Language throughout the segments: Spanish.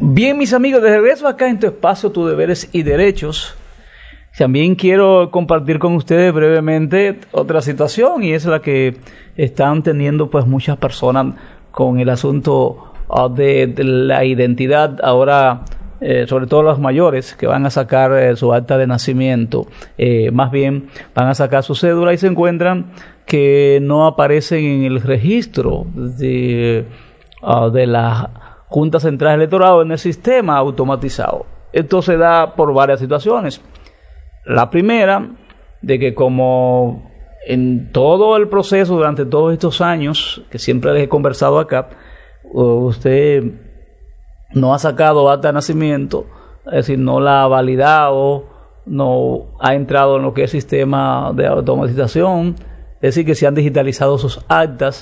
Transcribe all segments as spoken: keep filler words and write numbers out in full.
Bien, mis amigos, de regreso acá en tu espacio, tus deberes y derechos. También quiero compartir con ustedes brevemente otra situación, y es la que están teniendo pues muchas personas con el asunto uh, de, de la identidad. Ahora, eh, sobre todo los mayores que van a sacar eh, su acta de nacimiento, eh, más bien van a sacar su cédula y se encuentran que no aparecen en el registro de, uh, de la Junta Central Electoral en el sistema automatizado. Esto se da por varias situaciones. La primera, de que como en todo el proceso durante todos estos años, que siempre les he conversado acá, usted no ha sacado acta de nacimiento, es decir, no la ha validado, no ha entrado en lo que es sistema de automatización, es decir, que se han digitalizado sus actas,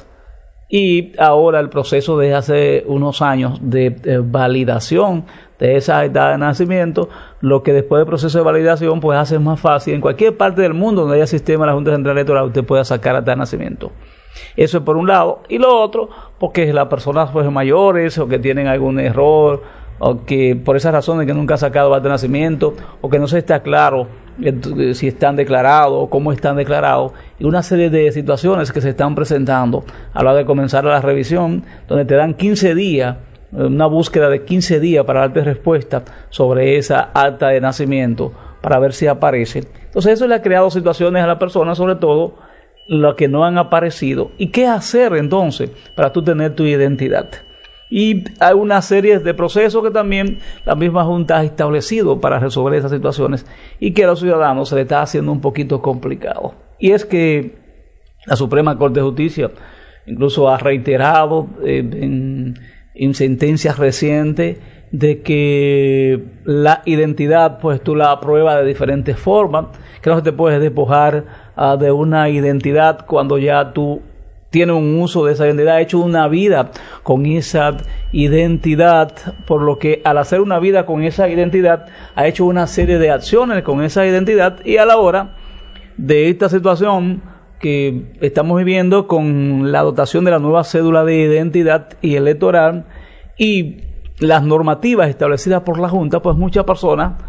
y ahora el proceso de hace unos años de, de validación de esa acta de nacimiento, lo que después del proceso de validación pues hace más fácil en cualquier parte del mundo donde haya sistema de la Junta Central Electoral, usted pueda sacar acta de nacimiento. Eso es por un lado. Y lo otro, porque las personas pues mayores o que tienen algún error, o que por esas razones que nunca han sacado acta de nacimiento, o que no se está claro si están declarados o cómo están declarados, y una serie de situaciones que se están presentando a la hora de comenzar la revisión, donde te dan quince días, una búsqueda de quince días para darte respuesta sobre esa acta de nacimiento, para ver si aparece. Entonces eso le ha creado situaciones a la persona, sobre todo los que no han aparecido. ¿Y qué hacer entonces para tú tener tu identidad? Y hay una serie de procesos que también la misma Junta ha establecido para resolver esas situaciones, y que a los ciudadanos se le está haciendo un poquito complicado. Y es que la Suprema Corte de Justicia incluso ha reiterado eh, en, en sentencias recientes de que la identidad pues tú la apruebas de diferentes formas, que no te puedes despojar uh, de una identidad cuando ya tú tiene un uso de esa identidad, ha hecho una vida con esa identidad, por lo que al hacer una vida con esa identidad, ha hecho una serie de acciones con esa identidad, y a la hora de esta situación que estamos viviendo con la dotación de la nueva cédula de identidad y electoral y las normativas establecidas por la Junta, pues muchas personas,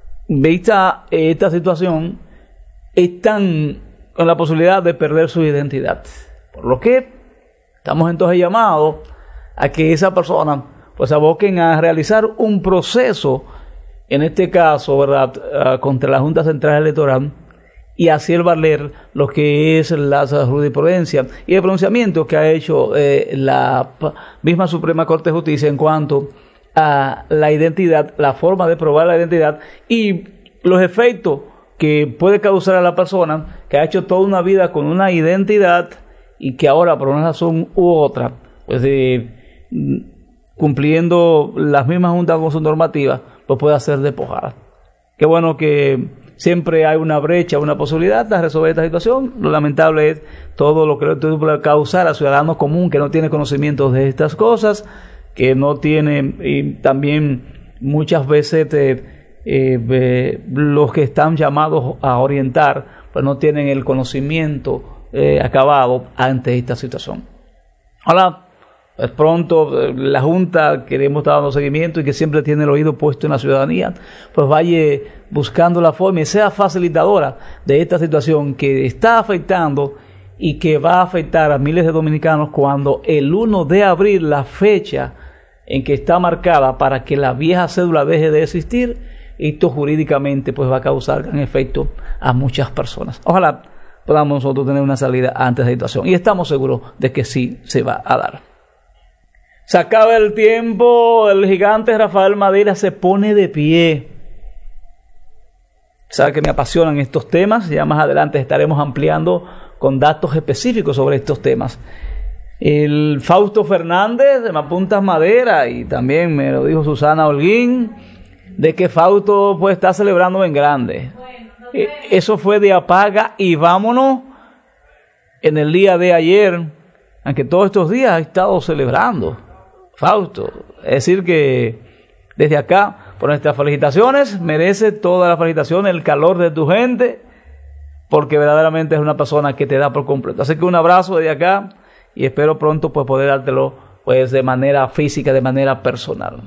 vista esta situación, están con la posibilidad de perder su identidad. Por lo que estamos entonces llamados a que esa persona pues aboquen a realizar un proceso, en este caso, ¿verdad?, uh, contra la Junta Central Electoral, y hacer valer lo que es la jurisprudencia y el pronunciamiento que ha hecho eh, la misma Suprema Corte de Justicia en cuanto a la identidad, la forma de probar la identidad y los efectos que puede causar a la persona que ha hecho toda una vida con una identidad y que ahora por una razón u otra, pues eh, cumpliendo las mismas juntas con sus normativas, pues puede ser despojada. Qué bueno que siempre hay una brecha, una posibilidad de resolver esta situación. Lo lamentable es todo lo que puede causar a ciudadanos común que no tiene conocimiento de estas cosas, que no tiene, y también muchas veces te, eh, eh, los que están llamados a orientar, pues no tienen el conocimiento Eh, acabado ante esta situación. Ahora, pues pronto eh, la Junta, queremos estar dando seguimiento y que siempre tiene el oído puesto en la ciudadanía, pues vaya buscando la forma y sea facilitadora de esta situación que está afectando y que va a afectar a miles de dominicanos cuando el primero de abril, la fecha en que está marcada para que la vieja cédula deje de existir, esto jurídicamente pues va a causar gran efecto a muchas personas. Ojalá podamos nosotros tener una salida ante esa situación, y estamos seguros de que sí se va a dar. Se acaba el tiempo, el gigante Rafael Madeira se pone de pie. Sabe que me apasionan estos temas, ya más adelante estaremos ampliando con datos específicos sobre estos temas. El Fausto Fernández de Mapuntas Madera, y también me lo dijo Susana Holguín, de que Fausto pues está celebrando en grande. Eso fue de apaga y vámonos en el día de ayer, aunque todos estos días ha estado celebrando Fausto. Es decir que desde acá, por nuestras felicitaciones, merece toda la felicitación, el calor de tu gente, porque verdaderamente es una persona que te da por completo. Así que un abrazo desde acá y espero pronto pues poder dártelo pues de manera física, de manera personal.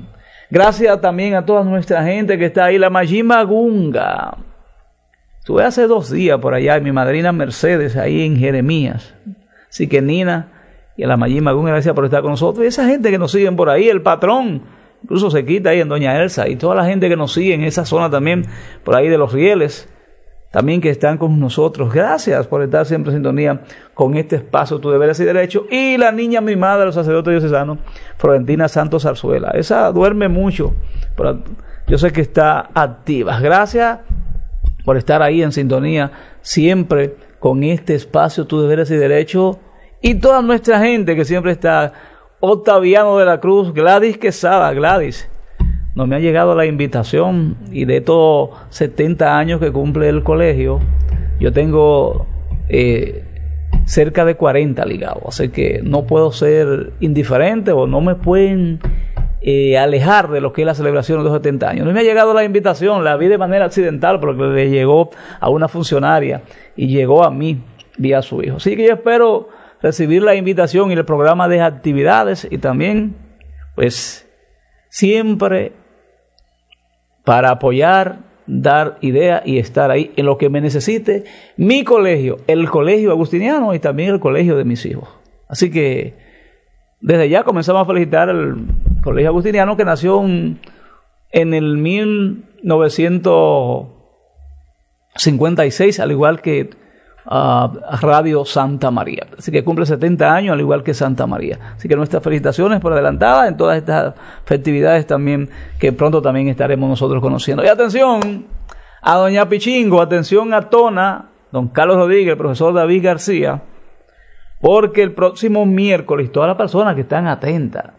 Gracias también a toda nuestra gente que está ahí, la Majima Gunga. Estuve hace dos días por allá, y mi madrina Mercedes, ahí en Jeremías. Así que Nina y a la Majima Gunga, gracias por estar con nosotros. Y esa gente que nos siguen por ahí, el patrón, incluso se quita ahí en Doña Elsa, y toda la gente que nos sigue en esa zona también, por ahí de los Rieles, también que están con nosotros. Gracias por estar siempre en sintonía con este espacio, Tu Deberes y Derechos. Y la niña mimada de los sacerdotes diocesanos, Florentina Santos Zarzuela. Esa duerme mucho, pero yo sé que está activa. Gracias por estar ahí en sintonía siempre con este espacio, Tu Deberes y Derechos. Y toda nuestra gente que siempre está. Octaviano de la Cruz, Gladys Quesada. Gladys, no me ha llegado la invitación, y de estos setenta años que cumple el colegio, yo tengo eh, cerca de cuarenta ligados, así que no puedo ser indiferente o no me pueden eh, alejar de lo que es la celebración de los setenta años. No me ha llegado la invitación, la vi de manera accidental porque le llegó a una funcionaria y llegó a mí vía su hijo. Así que yo espero recibir la invitación y el programa de actividades, y también pues siempre para apoyar, dar ideas y estar ahí en lo que me necesite mi colegio, el colegio agustiniano, y también el colegio de mis hijos. Así que desde ya comenzamos a felicitar al colegio agustiniano, que nació en, en el mil novecientos cincuenta y seis, al igual que Uh, Radio Santa María. Así que cumple setenta años, al igual que Santa María. Así que nuestras felicitaciones por adelantada en todas estas festividades también, que pronto también estaremos nosotros conociendo. Y atención a doña Pichingo, atención a Tona, don Carlos Rodríguez, el profesor David García, porque el próximo miércoles, todas las personas que están atentas,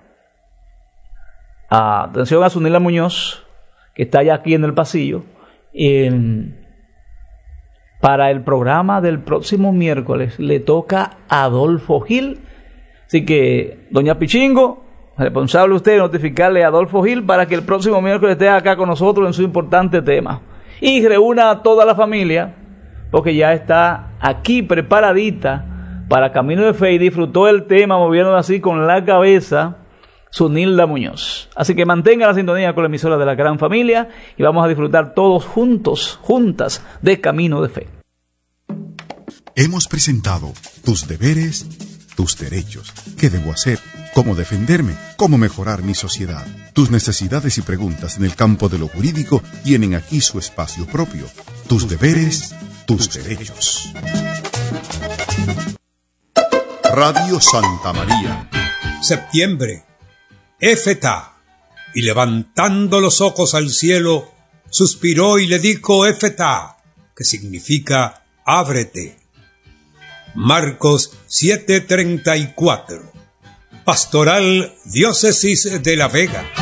uh, atención a Zunila Muñoz, que está ya aquí en el pasillo, en para el programa del próximo miércoles le toca a Adolfo Gil. Así que, doña Pichingo, responsable usted de notificarle a Adolfo Gil para que el próximo miércoles esté acá con nosotros en su importante tema. Y reúna a toda la familia, porque ya está aquí preparadita para Camino de Fe, y disfrutó el tema moviendo así con la cabeza Zunilda Muñoz. Así que mantenga la sintonía con la emisora de la gran familia, y vamos a disfrutar todos juntos, juntas, de Camino de Fe. Hemos presentado Tus Deberes, Tus Derechos. ¿Qué debo hacer? ¿Cómo defenderme? ¿Cómo mejorar mi sociedad? Tus necesidades y preguntas en el campo de lo jurídico tienen aquí su espacio propio. Tus Deberes, Tus Derechos. Radio Santa María. Septiembre. Éfeta, y levantando los ojos al cielo, suspiró y le dijo Éfeta, que significa ábrete. Marcos siete treinta y cuatro. Pastoral Diócesis de La Vega.